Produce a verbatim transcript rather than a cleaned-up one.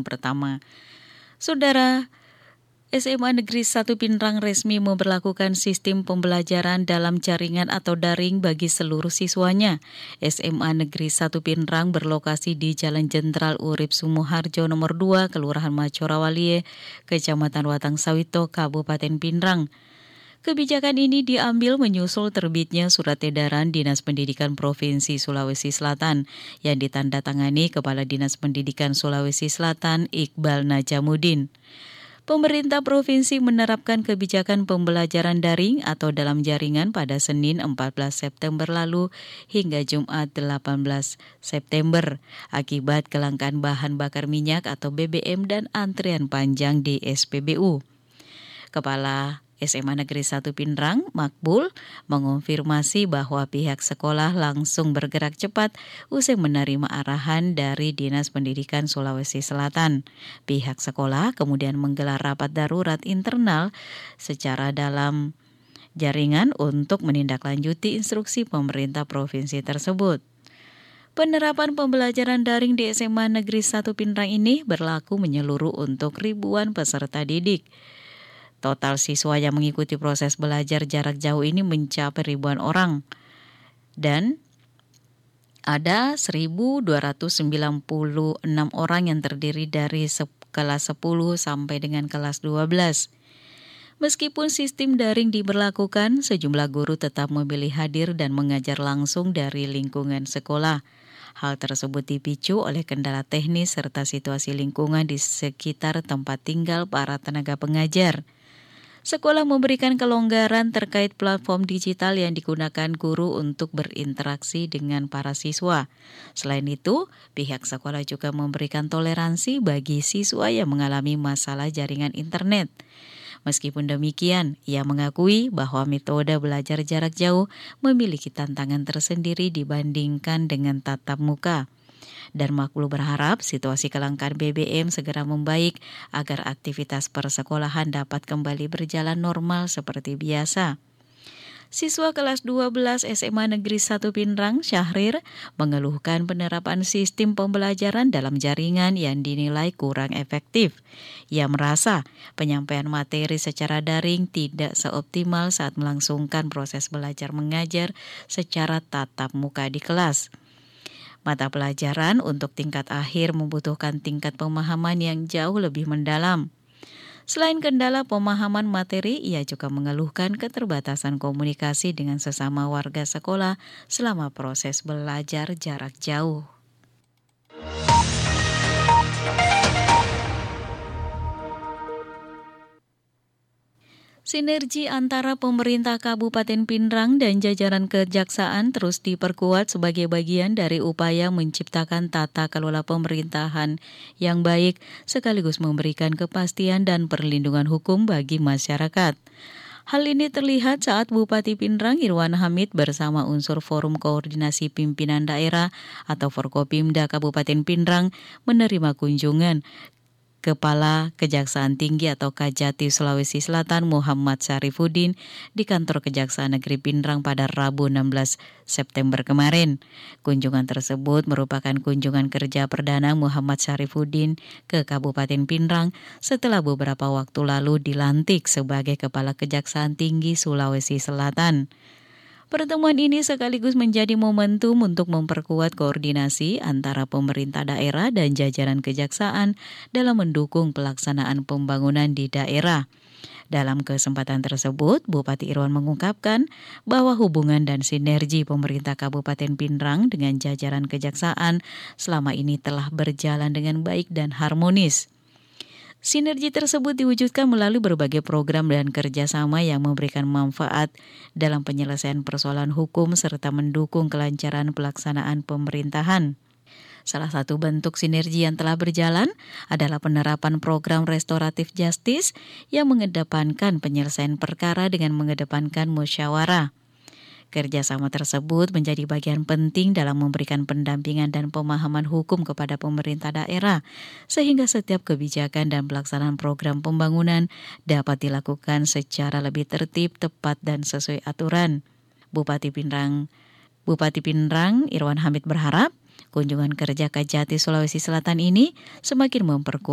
tahun pertama. Saudara, S M A Negeri satu Pinrang resmi memberlakukan sistem pembelajaran dalam jaringan atau daring bagi seluruh siswanya. S M A Negeri satu Pinrang berlokasi di Jalan Jenderal Urip Sumoharjo nomor dua, Kelurahan Macorawalie, Kecamatan Watang Sawito, Kabupaten Pinrang. Kebijakan ini diambil menyusul terbitnya Surat Edaran Dinas Pendidikan Provinsi Sulawesi Selatan yang ditandatangani Kepala Dinas Pendidikan Sulawesi Selatan Iqbal Najamuddin. Pemerintah provinsi menerapkan kebijakan pembelajaran daring atau dalam jaringan pada Senin empat belas September lalu hingga Jumat delapan belas September akibat kelangkaan bahan bakar minyak atau B B M dan antrian panjang di S P B U. Kepala S M A Negeri satu Pinrang, Makbul, mengonfirmasi bahwa pihak sekolah langsung bergerak cepat usai menerima arahan dari Dinas Pendidikan Sulawesi Selatan. Pihak sekolah kemudian menggelar rapat darurat internal secara dalam jaringan untuk menindaklanjuti instruksi pemerintah provinsi tersebut. Penerapan pembelajaran daring di S M A Negeri satu Pinrang ini berlaku menyeluruh untuk ribuan peserta didik. Total siswa yang mengikuti proses belajar jarak jauh ini mencapai ribuan orang. Dan ada seribu dua ratus sembilan puluh enam orang yang terdiri dari kelas sepuluh sampai dengan kelas dua belas. Meskipun sistem daring diberlakukan, sejumlah guru tetap memilih hadir dan mengajar langsung dari lingkungan sekolah. Hal tersebut dipicu oleh kendala teknis serta situasi lingkungan di sekitar tempat tinggal para tenaga pengajar. Sekolah memberikan kelonggaran terkait platform digital yang digunakan guru untuk berinteraksi dengan para siswa. Selain itu, pihak sekolah juga memberikan toleransi bagi siswa yang mengalami masalah jaringan internet. Meskipun demikian, ia mengakui bahwa metode belajar jarak jauh memiliki tantangan tersendiri dibandingkan dengan tatap muka. Dan Makbul berharap situasi kelangkaan B B M segera membaik agar aktivitas persekolahan dapat kembali berjalan normal seperti biasa. Siswa kelas dua belas S M A Negeri satu Pinrang, Syahrir, mengeluhkan penerapan sistem pembelajaran dalam jaringan yang dinilai kurang efektif. Ia merasa penyampaian materi secara daring tidak seoptimal saat melangsungkan proses belajar mengajar secara tatap muka di kelas. Mata pelajaran untuk tingkat akhir membutuhkan tingkat pemahaman yang jauh lebih mendalam. Selain kendala pemahaman materi, ia juga mengeluhkan keterbatasan komunikasi dengan sesama warga sekolah selama proses belajar jarak jauh. Sinergi antara pemerintah Kabupaten Pinrang dan jajaran kejaksaan terus diperkuat sebagai bagian dari upaya menciptakan tata kelola pemerintahan yang baik sekaligus memberikan kepastian dan perlindungan hukum bagi masyarakat. Hal ini terlihat saat Bupati Pinrang Irwan Hamid bersama unsur Forum Koordinasi Pimpinan Daerah atau Forkopimda Kabupaten Pinrang menerima kunjungan Kepala Kejaksaan Tinggi atau Kajati Sulawesi Selatan Muhammad Syarifuddin di kantor Kejaksaan Negeri Pinrang pada Rabu enam belas September kemarin. Kunjungan tersebut merupakan kunjungan kerja perdana Muhammad Syarifuddin ke Kabupaten Pinrang setelah beberapa waktu lalu dilantik sebagai Kepala Kejaksaan Tinggi Sulawesi Selatan. Pertemuan ini sekaligus menjadi momentum untuk memperkuat koordinasi antara pemerintah daerah dan jajaran kejaksaan dalam mendukung pelaksanaan pembangunan di daerah. Dalam kesempatan tersebut, Bupati Irwan mengungkapkan bahwa hubungan dan sinergi pemerintah Kabupaten Pinrang dengan jajaran kejaksaan selama ini telah berjalan dengan baik dan harmonis. Sinergi tersebut diwujudkan melalui berbagai program dan kerjasama yang memberikan manfaat dalam penyelesaian persoalan hukum serta mendukung kelancaran pelaksanaan pemerintahan. Salah satu bentuk sinergi yang telah berjalan adalah penerapan program restoratif justice yang mengedepankan penyelesaian perkara dengan mengedepankan musyawarah. Kerjasama tersebut menjadi bagian penting dalam memberikan pendampingan dan pemahaman hukum kepada pemerintah daerah, sehingga setiap kebijakan dan pelaksanaan program pembangunan dapat dilakukan secara lebih tertib, tepat, dan sesuai aturan. Bupati Pinrang, Bupati Pinrang Irwan Hamid berharap kunjungan kerja Kajati Sulawesi Selatan ini semakin memperkuat